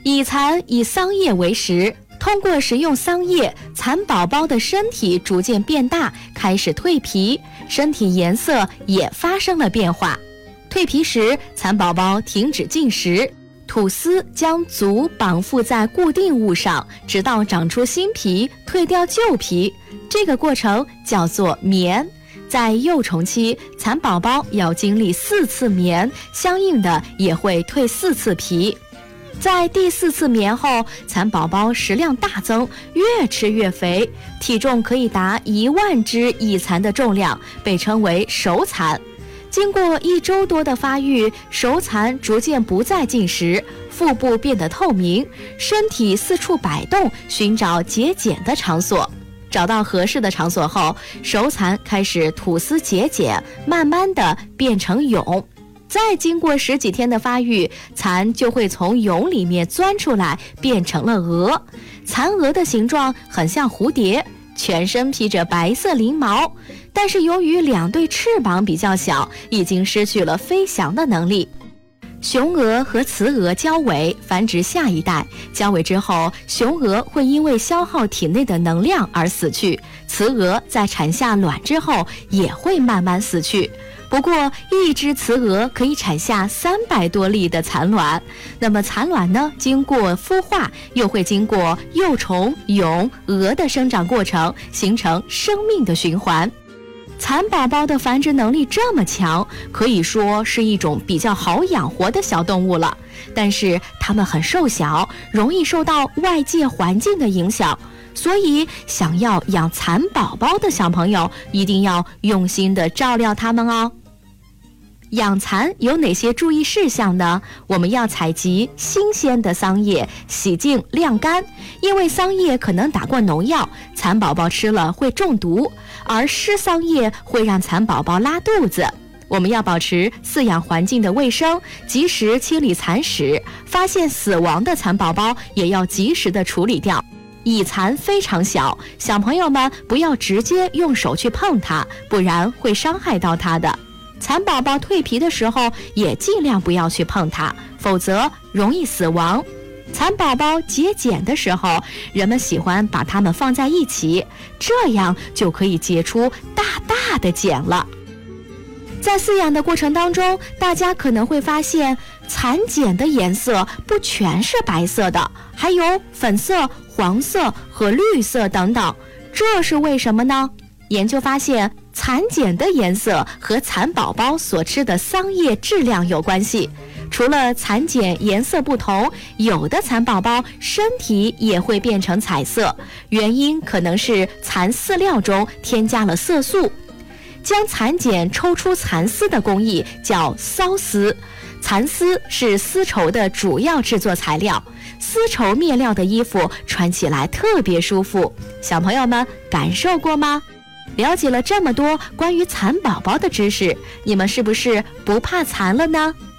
蚁蚕以桑叶为食，通过食用桑叶，蚕宝宝的身体逐渐变大，开始蜕皮，身体颜色也发生了变化。蜕皮时，蚕宝宝停止进食，吐丝将足绑缚在固定物上，直到长出新皮，蜕掉旧皮。这个过程叫做眠。在幼虫期，蚕宝宝要经历4次眠，相应的也会蜕4次皮。在第4次眠后，蚕宝宝食量大增，越吃越肥，体重可以达10000只蚁蚕的重量，被称为熟蚕。经过1周多的发育，熟蚕逐渐不再进食，腹部变得透明，身体四处摆动，寻找节俭的场所。找到合适的场所后，熟蚕开始吐丝节俭，慢慢的变成蛹。再经过10几天的发育，蚕就会从蛹里面钻出来，变成了蛾。蚕蛾的形状很像蝴蝶，全身披着白色鳞毛，但是由于2对翅膀比较小，已经失去了飞翔的能力。雄蛾和雌蛾交尾，繁殖下一代。交尾之后，雄蛾会因为消耗体内的能量而死去，雌蛾在产下卵之后也会慢慢死去。不过，一只雌蛾可以产下300多粒的蚕卵。那么蚕卵呢，经过孵化，又会经过幼虫、蛹、蛾的生长过程，形成生命的循环。蚕宝宝的繁殖能力这么强，可以说是一种比较好养活的小动物了。但是它们很瘦小，容易受到外界环境的影响，所以想要养蚕宝宝的小朋友，一定要用心的照料它们哦。养蚕有哪些注意事项呢？我们要采集新鲜的桑叶，洗净晾干，因为桑叶可能打过农药，蚕宝宝吃了会中毒，而湿桑叶会让蚕宝宝拉肚子。我们要保持饲养环境的卫生，及时清理蚕屎，发现死亡的蚕宝宝也要及时的处理掉。蚁蚕非常小，小朋友们不要直接用手去碰它，不然会伤害到它的。蚕宝宝蜕皮的时候也尽量不要去碰它，否则容易死亡。蚕宝宝结茧的时候，人们喜欢把它们放在一起，这样就可以结出大大的茧了。在饲养的过程当中，大家可能会发现蚕茧的颜色不全是白色的，还有粉色、黄色和绿色等等，这是为什么呢？研究发现，蚕茧的颜色和蚕宝宝所吃的桑叶质量有关系。除了蚕茧颜色不同，有的蚕宝宝身体也会变成彩色，原因可能是蚕饲料中添加了色素。将蚕茧抽出蚕丝的工艺叫缫丝，蚕丝是丝绸的主要制作材料，丝绸面料的衣服穿起来特别舒服，小朋友们感受过吗？了解了这么多关于蚕宝宝的知识，你们是不是不怕蚕了呢？